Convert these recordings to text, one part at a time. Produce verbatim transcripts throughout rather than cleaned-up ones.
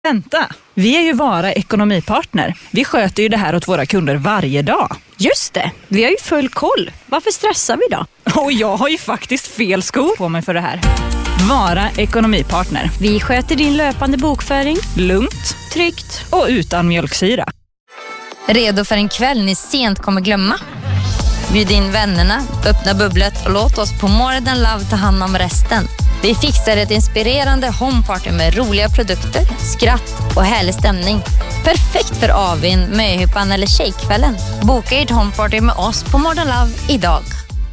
Vänta, vi är ju Vara ekonomipartner. Vi sköter ju det här åt våra kunder varje dag. Just det, vi har ju full koll. Varför stressar vi då? Och jag har ju faktiskt fel skor på mig för det här. Vara ekonomipartner. Vi sköter din löpande bokföring. Lugnt, tryggt och utan mjölksyra. Redo för en kväll ni sent kommer glömma? Bjud in vännerna, öppna bubblet och låt oss på Modern Love ta hand om resten. Vi fixar ett inspirerande homeparty med roliga produkter, skratt och härlig stämning. Perfekt för avin, möhippan eller tjejkvällen. Boka ert homeparty med oss på Modern Love idag.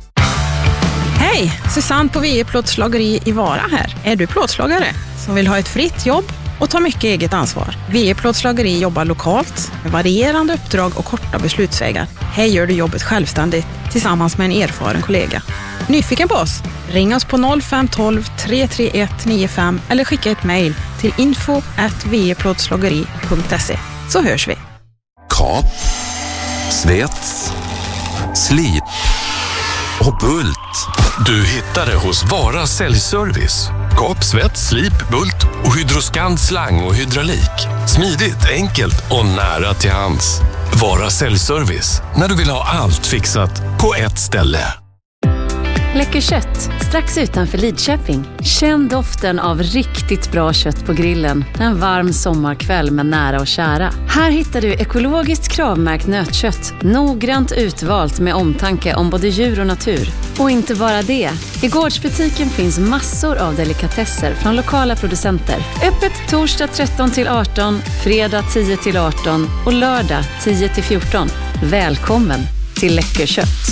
Hej, Susanne på V E Plåtslageri i Vara här. Är du plåtslagare som vill ha ett fritt jobb och ta mycket eget ansvar? V E Plåtslageri jobbar lokalt med varierande uppdrag och korta beslutsvägar. Här gör du jobbet självständigt tillsammans med en erfaren kollega. Nyfiken på oss? Ring oss på noll fem ett två tre tre ett nio fem eller skicka ett mejl till info at v e plåtslageri punkt se, så hörs vi. Kap, svets, slip och bult. Du hittar det hos Vara säljservice. Kap, svets, slip, bult och Hydroscan slang och hydraulik. Smidigt, enkelt och nära till hands. Vara säljservice, när du vill ha allt fixat på ett ställe. Läcker kött, strax utanför Lidköping. Känn doften av riktigt bra kött på grillen en varm sommarkväll med nära och kära. Här hittar du ekologiskt kravmärkt nötkött, noggrant utvalt med omtanke om både djur och natur. Och inte bara det. I gårdsbutiken finns massor av delikatesser från lokala producenter. Öppet torsdag tretton till arton, fredag tio till arton och lördag tio till fjorton. Välkommen till Läcker kött.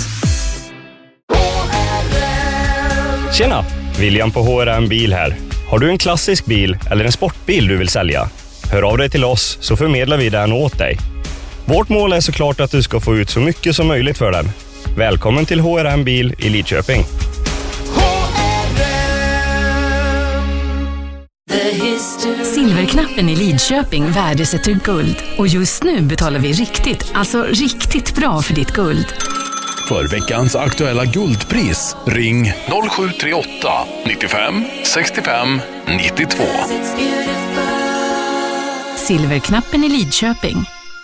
Tjena! William på H R M Bil här. Har du en klassisk bil eller en sportbil du vill sälja? Hör av dig till oss så förmedlar vi den åt dig. Vårt mål är såklart att du ska få ut så mycket som möjligt för den. Välkommen till H R M Bil i Lidköping. Silverknappen i Lidköping värdesätter guld. Och just nu betalar vi riktigt, alltså riktigt bra för ditt guld. För veckans aktuella guldpris, ring noll sju tre åtta nittiofem sextiofem nittiotvå. Silverknappen i Lidköping.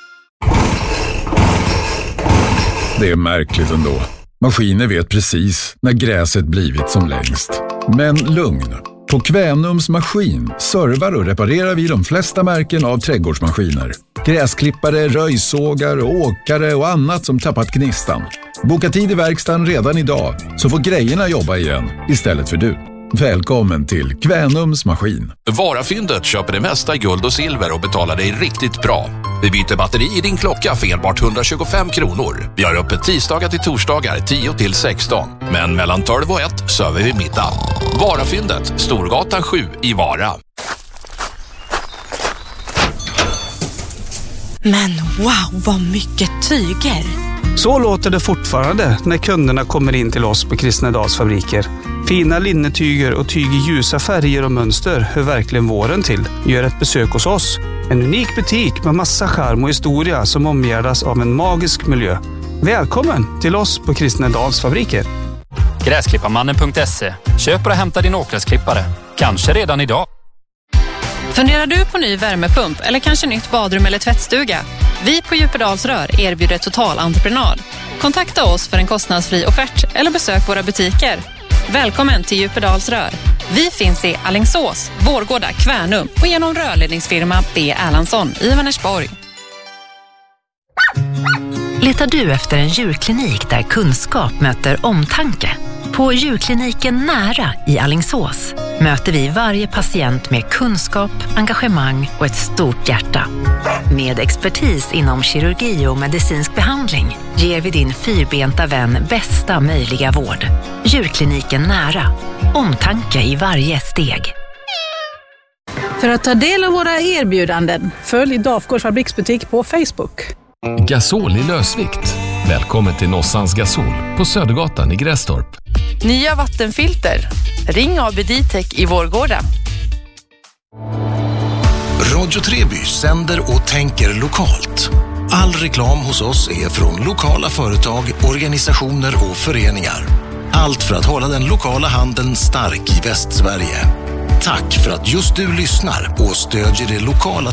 Det är märkligt ändå. Maskiner vet precis när gräset blivit som längst. Men lugn. På Kvänums maskin servar och reparerar vi de flesta märken av trädgårdsmaskiner. Gräsklippare, röjsågar, åkare och annat som tappat gnistan. Boka tid i verkstaden redan idag så får grejerna jobba igen istället för du. Välkommen till Kvänums maskin. Varafyndet köper det mesta i guld och silver och betalar dig riktigt bra. Vi byter batteri i din klocka för enbart hundratjugofem kronor. Vi har öppet tisdagar till torsdagar tio till sexton. Men mellan tolv och ett söver vi middag. Varafyndet, Storgatan sju i Vara. Men wow, vad mycket tyger! Så låter det fortfarande när kunderna kommer in till oss på Kristnedals fabriker. Fina linnetyger och tyg i ljusa färger och mönster hör verkligen våren till. Gör ett besök hos oss. En unik butik med massa charm och historia som omgärdas av en magisk miljö. Välkommen till oss på Kristnedals fabriker. Gräsklipparmannen punkt se. Köp och hämta din åkgräsklippare. Kanske redan idag. Funderar du på ny värmepump eller kanske nytt badrum eller tvättstuga? Vi på Djupedals Rör erbjuder totalentreprenad. Kontakta oss för en kostnadsfri offert eller besök våra butiker. Välkommen till Djupedals Rör. Vi finns i Alingsås, Vårgårda, Kvänum och genom rörledningsfirma B. Erlandsson i Vänersborg. Letar du efter en djurklinik där kunskap möter omtanke? På djurkliniken Nära i Alingsås möter vi varje patient med kunskap, engagemang och ett stort hjärta. Med expertis inom kirurgi och medicinsk behandling ger vi din fyrbenta vän bästa möjliga vård. Djurkliniken Nära. Omtanke i varje steg. För att ta del av våra erbjudanden, följ Dafgårds fabriksbutik på Facebook. Gasol i lösvikt. Välkommen till Nossans Gasol på Södergatan i Grästorp. Nya vattenfilter. Ring A B D-Tech i Vårgårda. Radio Treby sänder och tänker lokalt. All reklam hos oss är från lokala företag, organisationer och föreningar. Allt för att hålla den lokala handeln stark i Västsverige. tack för att just du lyssnar och stödjer det lokala